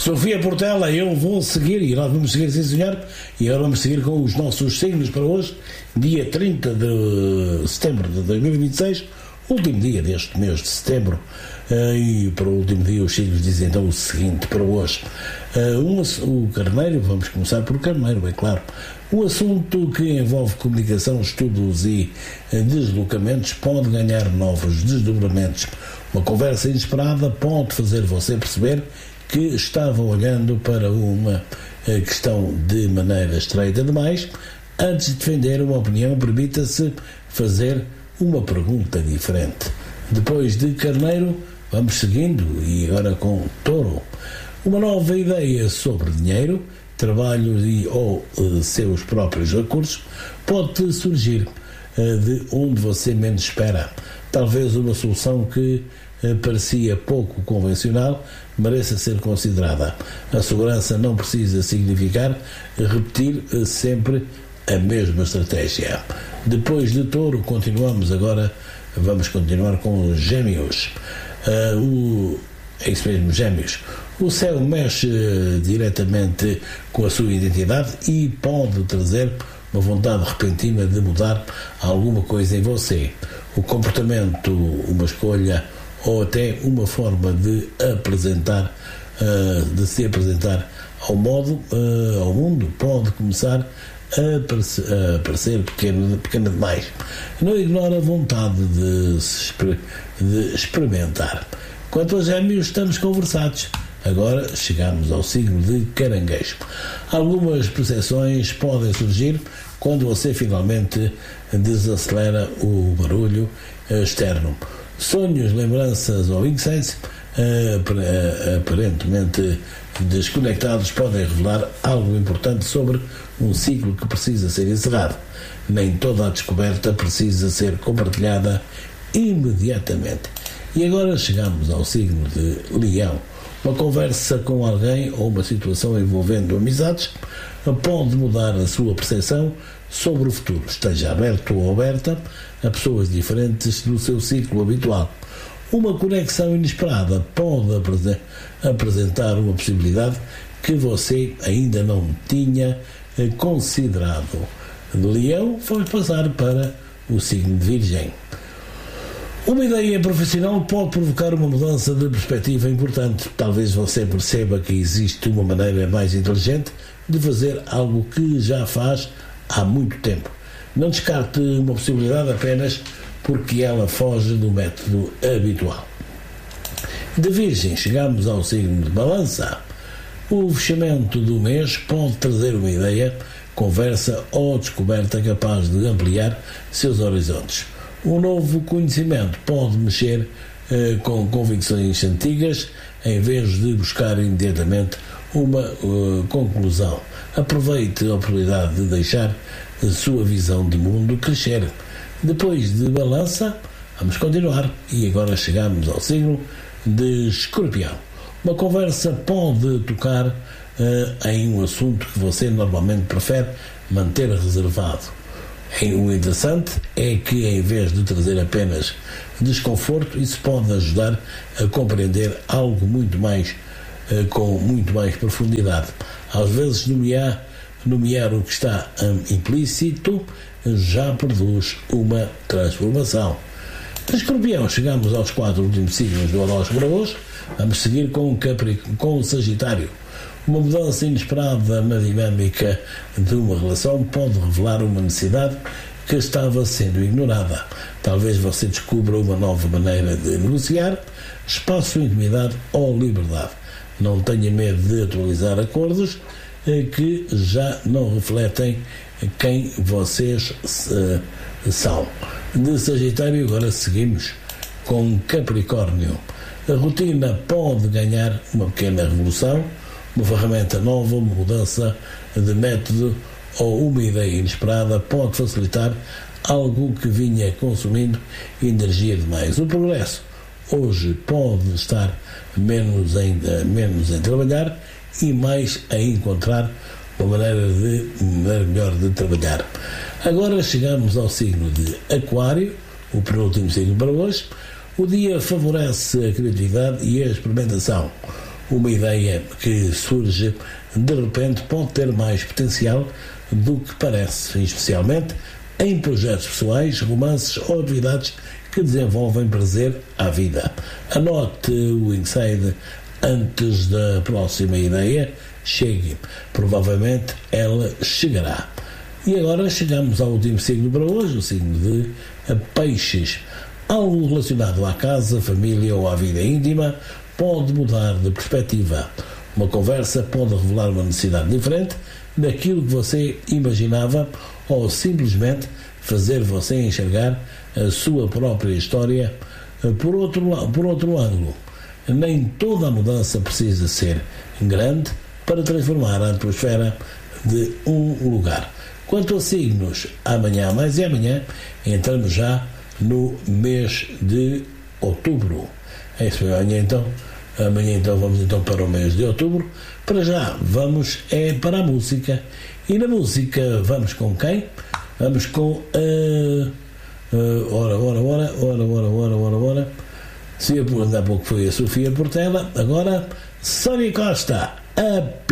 Sofia Portela, eu vou seguir, e nós vamos seguir, sim senhor, e agora vamos seguir com os nossos signos para hoje, dia 30 de setembro de 2026, último dia deste mês de setembro, e para o último dia os signos dizem então o seguinte para hoje. O Carneiro, vamos começar por Carneiro, é claro. O assunto que envolve comunicação, estudos e deslocamentos pode ganhar novos desdobramentos. Uma conversa inesperada pode fazer você perceber que estava olhando para uma questão de maneira estreita demais. Antes de defender uma opinião, permita-se fazer uma pergunta diferente. Depois de Carneiro, vamos seguindo, e agora com Touro. Uma nova ideia sobre dinheiro, trabalho ou seus próprios recursos pode surgir de onde você menos espera. Talvez uma solução que parecia pouco convencional mereça ser considerada. A segurança não precisa significar repetir sempre a mesma estratégia. Depois de Touro, vamos continuar com os Gêmeos. É isso mesmo, Gêmeos. O céu mexe diretamente com a sua identidade e pode trazer uma vontade repentina de mudar alguma coisa em você. O comportamento, uma escolha ou até uma forma de se apresentar ao mundo pode começar a parecer pequena demais. Não ignore a vontade de experimentar. Quanto aos Gêmeos, estamos conversados. Agora chegamos ao signo de Caranguejo. Algumas percepções podem surgir quando você finalmente desacelera o barulho externo. Sonhos, lembranças ou insights aparentemente desconectados podem revelar algo importante sobre um ciclo que precisa ser encerrado. Nem toda a descoberta precisa ser compartilhada imediatamente. E agora chegamos ao signo de Leão. Uma conversa com alguém ou uma situação envolvendo amizades pode mudar a sua percepção sobre o futuro. Esteja aberto ou aberta a pessoas diferentes do seu ciclo habitual. Uma conexão inesperada pode apresentar uma possibilidade que você ainda não tinha considerado. De Leão, vamos passar para o signo de Virgem. Uma ideia profissional pode provocar uma mudança de perspectiva importante. Talvez você perceba que existe uma maneira mais inteligente de fazer algo que já faz há muito tempo. Não descarte uma possibilidade apenas porque ela foge do método habitual. De Virgem, chegamos ao signo de Balança. O fechamento do mês pode trazer uma ideia, conversa ou descoberta capaz de ampliar seus horizontes. Um novo conhecimento pode mexer com convicções antigas em vez de buscar imediatamente uma conclusão. Aproveite a oportunidade de deixar a sua visão de mundo crescer. Depois de Balança, vamos continuar e agora chegamos ao signo de Escorpião. Uma conversa pode tocar em um assunto que você normalmente prefere manter reservado. O interessante é que, em vez de trazer apenas desconforto, isso pode ajudar a compreender algo com muito mais profundidade. Às vezes, nomear o que está implícito já produz uma transformação. De Escorpião, chegamos aos 4 últimos signos do horóscopo para hoje. Vamos seguir com o Sagitário. Uma mudança inesperada na dinâmica de uma relação pode revelar uma necessidade que estava sendo ignorada. Talvez você descubra uma nova maneira de negociar, espaço, intimidade ou liberdade. Não tenha medo de atualizar acordos que já não refletem quem vocês são. De Sagitário, agora seguimos com Capricórnio. A rotina pode ganhar uma pequena revolução, uma ferramenta nova, uma mudança de método ou uma ideia inesperada pode facilitar algo que vinha consumindo energia demais. O progresso hoje pode estar menos em trabalhar e mais a encontrar uma maneira melhor de trabalhar. Agora chegamos ao signo de Aquário, o penúltimo signo para hoje. O dia favorece a criatividade e a experimentação. uma ideia que surge de repente pode ter mais potencial do que parece, especialmente em projetos pessoais, romances ou atividades que desenvolvem prazer à vida. Anote o inside antes da próxima ideia chegue. Provavelmente ela chegará. E agora chegamos ao último signo para hoje, o signo de Peixes. Algo relacionado à casa, família ou à vida íntima pode mudar de perspectiva. Uma conversa pode revelar uma necessidade diferente daquilo que você imaginava ou simplesmente fazer você enxergar a sua própria história por outro ângulo. Nem toda a mudança precisa ser grande para transformar a atmosfera de um lugar. Quanto a signos, amanhã entramos já no mês de outubro. É isso, amanhã então vamos para o mês de outubro. Para já vamos para a música. E na música vamos com quem? Vamos com há pouco foi a Sofia Portela, agora Sónia Costa,